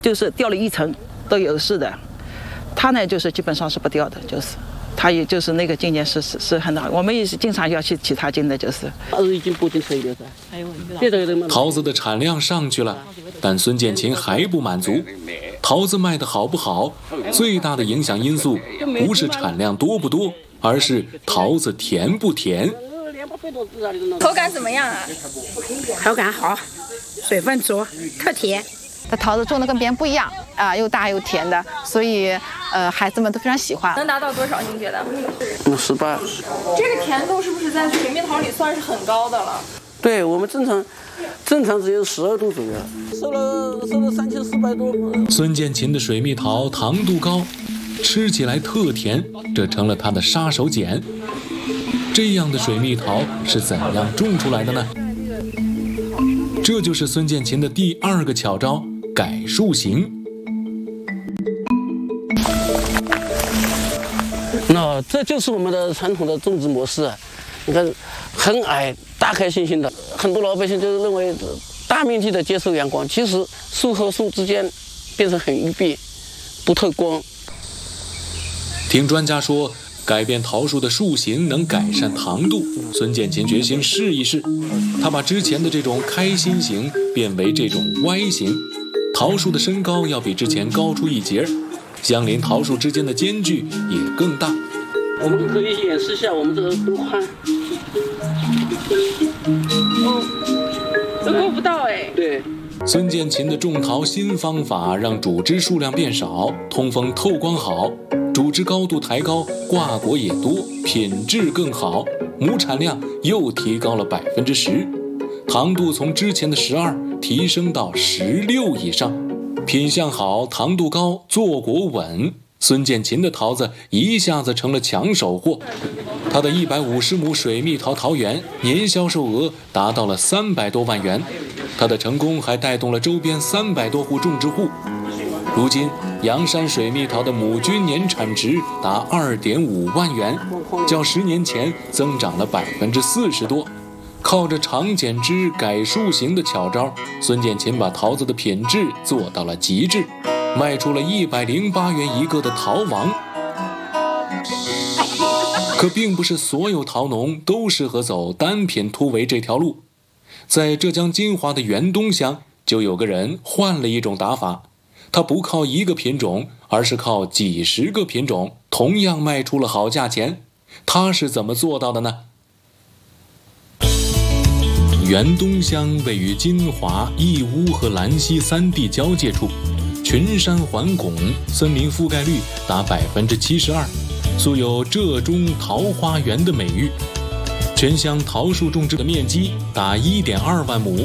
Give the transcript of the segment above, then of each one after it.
就是掉了1层都有事的。它呢就是基本上是不掉的，就是它也就是那个今年是很好，我们也是经常要去取它经的，就是。 已经不进水了噻。 桃子的产量上去了，但孙建琴还不满足。桃子卖的好不好，最大的影响因素不是产量多不多，而是桃子甜不甜。 口感怎么样啊？ 口感好，水分足，特甜。 这桃子种的跟别人不一样啊，又大又甜的，所以孩子们都非常喜欢。 能达到多少？您觉得 ？18。 这个甜度是不是在水蜜桃里算是很高的了？ 对，我们正常只有12度左右，收了3400多。 孙建琴的水蜜桃糖度高，吃起来特甜，这成了他的杀手锏。这样的水蜜桃是怎样种出来的呢？这就是孙建琴的第2个巧招——改树形。 那这就是我们的传统的种植模式。你看，很矮，大开心心的，很多老百姓就认为大面积的接受阳光，其实树和树之间变成很密闭，不透光。 听专家说，改变桃树的树形能改善糖度，孙建琴决心试一试。他把之前的这种开心形变为这种歪形，桃树的身高要比之前高出1截，相邻桃树之间的间距也更大。 我们可以演示一下我们这个多宽。 都够不到哎。 对。 孙建琴的种桃新方法让主枝数量变少，通风透光好，主枝高度抬高，挂果也多，品质更好，亩产量又提高了10%，糖度从之前的12提升到16以上，品相好，糖度高，坐果稳。孙建琴的桃子一下子成了抢手货，他的150亩水蜜桃桃园年销售额达到了300多万元，他的成功还带动了周边300多户种植户。如今阳山水蜜桃的亩均年产值达2.5万元，较10年前增长了40%多。靠着长剪枝改树形的巧招，孙建琴把桃子的品质做到了极致，卖出了108元一个的桃王。可并不是所有桃农都适合走单品突围这条路，在浙江金华的原东乡就有个人换了一种打法，他不靠一个品种，而是靠几十个品种，同样卖出了好价钱。他是怎么做到的呢？原东乡位于金华、义乌和兰溪3地交界处，群山环拱，森林覆盖率达72%，素有浙中桃花源的美誉。全乡桃树种植的面积达1.2万亩。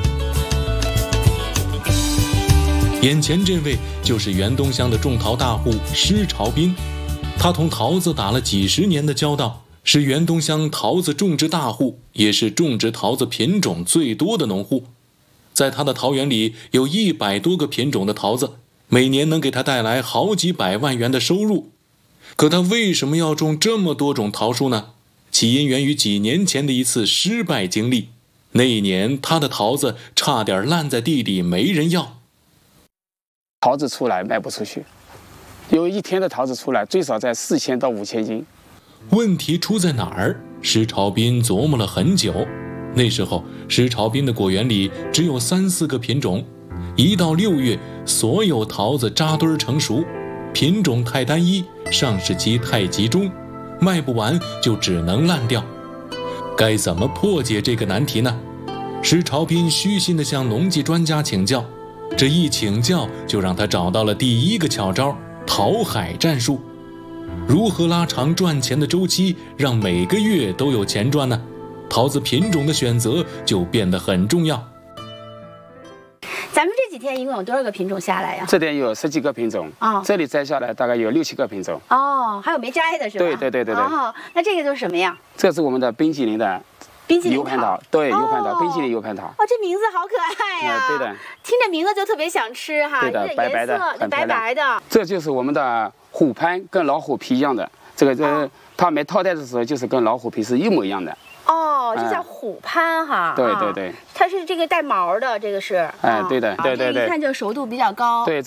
眼前这位就是原东乡的种桃大户施朝斌，他同桃子打了几十年的交道，是原东乡桃子种植大户，也是种植桃子品种最多的农户。在他的桃园里有100多个品种的桃子，每年能给他带来好几百万元的收入。可他为什么要种这么多种桃树呢？起因源于几年前的一次失败经历。那一年他的桃子差点烂在地里，没人要。 桃子出来卖不出去，有一天的桃子出来最少在4000到5000斤。 问题出在哪儿？施朝斌琢磨了很久。那时候施朝斌的果园里只有3-4个品种，一到6月所有桃子扎堆成熟，品种太单一，上市期太集中，卖不完就只能烂掉。该怎么破解这个难题呢？施朝斌虚心地向农技专家请教，这一请教就让他找到了第1个巧招——桃海战术。如何拉长赚钱的周期，让每个月都有钱赚呢？桃子品种的选择就变得很重要。 咱们这几天一共有多少个品种下来呀？ 这边有10几个品种，这里摘下来大概有6-7个品种。 哦，还有没摘的是吧？ 对。 哦，那这个就是什么呀？ 这是我们的冰淇淋的油盘桃，对，油盘桃，冰淇淋油盘桃。 哦，这名字好可爱呀！ 对的， 听着名字就特别想吃哈。 对的，白白的，很白白的。 这就是我们的虎盘，跟老虎皮一样的。这个它没套袋的时候，就是跟老虎皮是一模一样的。 哦，这叫虎蟠哈。 对对对， 它是这个带毛的，这个是。 哎，对的，对对对， 一看就熟度比较高。 对。